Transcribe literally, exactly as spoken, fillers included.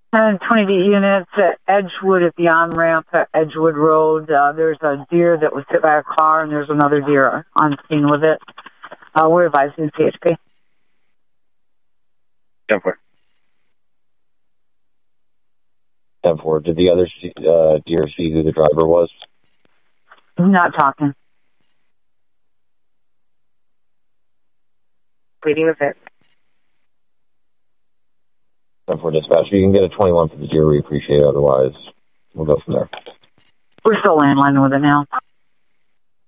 And twenty units at Edgewood at the on-ramp at Edgewood Road. Uh, there's a deer that was hit by a car, and there's another deer on scene with it. Uh, we're advising C H P. ten four. ten four. Did the other uh, deer see who the driver was? Not talking. Waiting with it. ten four dispatch. You can get a twenty-one for the deer. We appreciate it. Otherwise, we'll go from there. We're still landlining with it now.